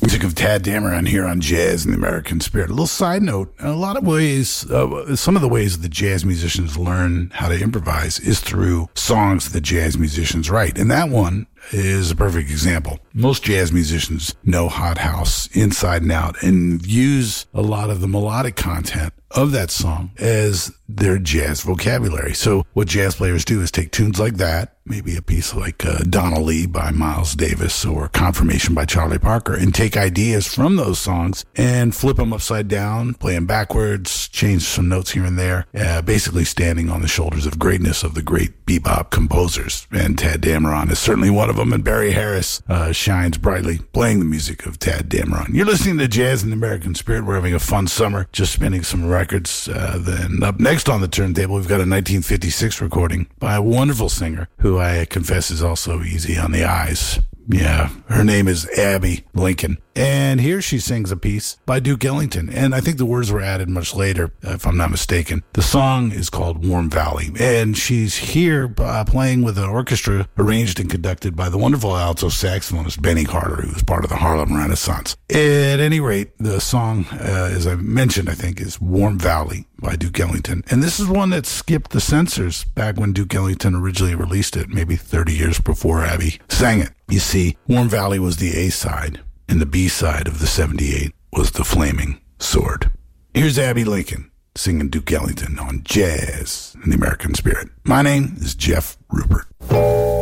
Music of Tad Dameron here on Jazz in the American Spirit. A little side note, in a lot of ways, some of the ways that jazz musicians learn how to improvise is through songs that jazz musicians write. And that one is a perfect example. Most jazz musicians know Hot House inside and out and use a lot of the melodic content of that song as their jazz vocabulary. So what jazz players do is take tunes like that, maybe a piece like Donna Lee by Miles Davis or Confirmation by Charlie Parker, and take ideas from those songs and flip them upside down, play them backwards, change some notes here and there, basically standing on the shoulders of greatness of the great bebop composers. And Tad Dameron is certainly one of them, and Barry Harris shines brightly playing the music of Tad Dameron. You're listening to Jazz in the American Spirit. We're having a fun summer, just spinning some records. Then up next on the turntable, we've got a 1956 recording by a wonderful singer who I confess is also easy on the eyes. Yeah, her name is Abbey Lincoln. And here she sings a piece by Duke Ellington. And I think the words were added much later, if I'm not mistaken. The song is called Warm Valley. And she's here playing with an orchestra arranged and conducted by the wonderful alto saxophonist Benny Carter, who was part of the Harlem Renaissance. At any rate, the song, as I mentioned, I think, is Warm Valley by Duke Ellington. And this is one that skipped the censors back when Duke Ellington originally released it, maybe 30 years before Abbey sang it. You see, Warm Valley was the A-side, and the B-side of the 78 was The Flaming Sword. Here's Abbey Lincoln singing Duke Ellington on Jazz in the American Spirit. My name is Jeff Rupert.